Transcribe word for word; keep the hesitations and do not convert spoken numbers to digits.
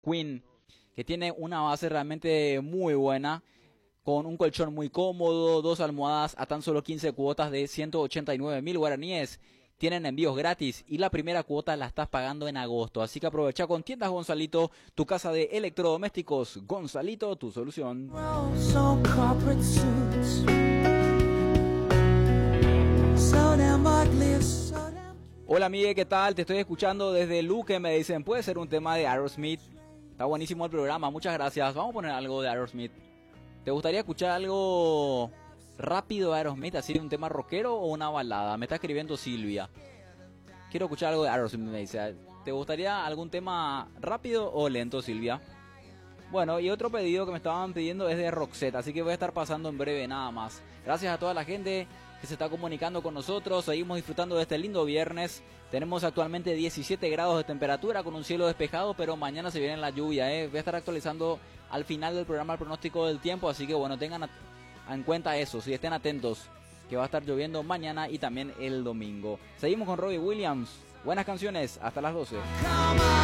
Queen, que tiene una base realmente muy buena, con un colchón muy cómodo, dos almohadas a tan solo quince cuotas de ciento ochenta y nueve mil guaraníes. Tienen envíos gratis y la primera cuota la estás pagando en agosto. Así que aprovecha con Tiendas Gonzalito, tu casa de electrodomésticos. Gonzalito, tu solución. Hola Miguel, ¿qué tal? Te estoy escuchando desde Luque, me dicen, puede ser un tema de Aerosmith. Está buenísimo el programa, muchas gracias. Vamos a poner algo de Aerosmith. ¿Te gustaría escuchar algo rápido de Aerosmith, así de un tema rockero o una balada? Me está escribiendo Silvia. Quiero escuchar algo de Aerosmith, me dice. ¿Te gustaría algún tema rápido o lento, Silvia? Bueno, y otro pedido que me estaban pidiendo es de Roxette, así que voy a estar pasando en breve nada más. Gracias a toda la gente que se está comunicando con nosotros. Seguimos disfrutando de este lindo viernes. Tenemos actualmente diecisiete grados de temperatura con un cielo despejado, pero mañana se viene la lluvia, ¿eh? Voy a estar actualizando al final del programa el pronóstico del tiempo, así que bueno, tengan en cuenta eso, si estén atentos, que va a estar lloviendo mañana y también el domingo. Seguimos con Robbie Williams. Buenas canciones, hasta las doce.